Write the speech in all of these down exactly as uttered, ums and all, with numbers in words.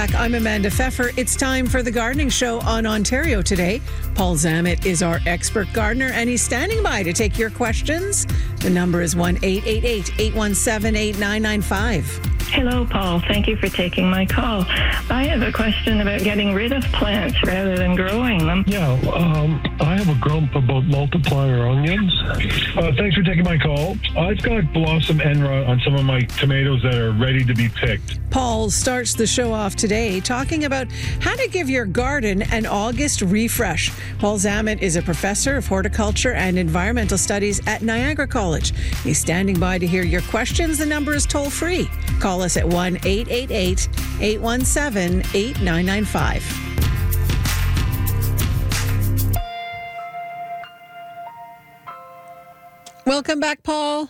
I'm Amanda Pfeffer. It's time for the Gardening Show on Ontario Today. Paul Zammit is our expert gardener, and he's standing by to take your questions. The number is one eight eight eight, eight one seven, eight nine nine five. Hello, Paul. Thank you for taking my call. I have a question about getting rid of plants rather than growing them. Yeah, um, I have a grump about multiplier onions. Uh, thanks for taking my call. I've got blossom end rot on some of my tomatoes that are ready to be picked. Paul starts the show off today talking about how to give your garden an August refresh. Paul Zammit is a professor of horticulture and environmental studies at Niagara College. He's standing by to hear your questions. The number is toll free. Call us at one eight eight eight, eight one seven, eight nine nine five. Welcome back, Paul.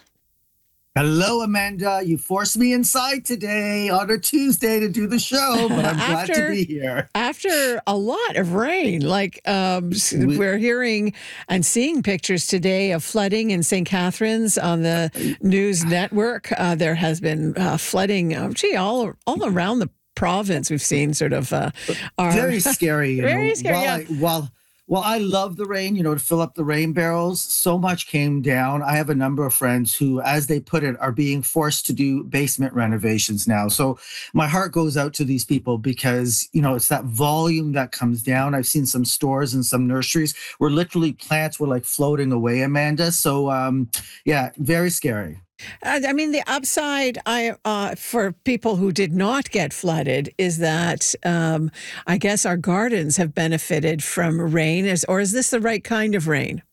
Hello, Amanda. You forced me inside today on a Tuesday to do the show, but I'm glad After- to be here. After a lot of rain, like um, s- We- we're hearing and seeing pictures today of flooding in Saint Catharines on the news network. Uh, there has been uh, flooding, uh, gee, all all around the province. We've seen sort of uh, our Very scary. You Very know, scary, While, yeah. I, while, while I love the rain, you know, to fill up the rain barrels, so much came down. I have a number of friends who, as they put it, are being forced to do basement renovations now. So my heart goes out to these people because, you know, it's that volume that comes down. I've seen some stores and some nurseries where literally plants were like floating away, Amanda. So, um, yeah, very scary. Uh, I mean, the upside I uh, for people who did not get flooded is that um, I guess our gardens have benefited from rain. Is, or is this the right kind of rain?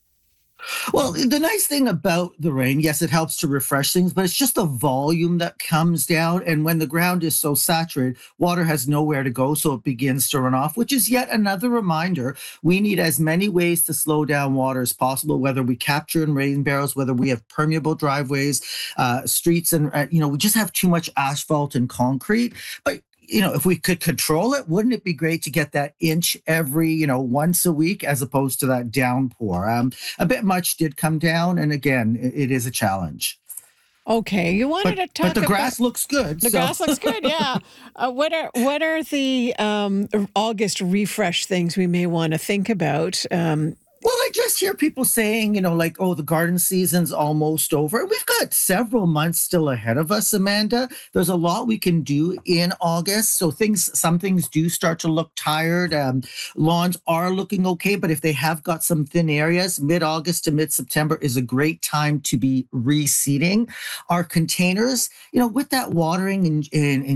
Well, the nice thing about the rain, yes, it helps to refresh things, but it's just the volume that comes down. And when the ground is so saturated, water has nowhere to go, so it begins to run off, which is yet another reminder. We need as many ways to slow down water as possible, whether we capture in rain barrels, whether we have permeable driveways, uh, streets, and, uh, you know, we just have too much asphalt and concrete. But you know, if we could control it, wouldn't it be great to get that inch every, you know, once a week as opposed to that downpour? Um, a bit much did come down, and again, it, it is a challenge. Okay, you wanted But, to talk but the about grass looks good. the so- grass looks good. Yeah. Uh, what are what are the um, August refresh things we may want to think about? Um, Well, I just hear people saying, you know, like, oh, the garden season's almost over. We've got several months still ahead of us, Amanda. There's a lot we can do in August. So things, some things do start to look tired. Um, lawns are looking okay, but if they have got some thin areas, mid-August to mid-September is a great time to be reseeding. Our containers, you know, with that watering and, and, and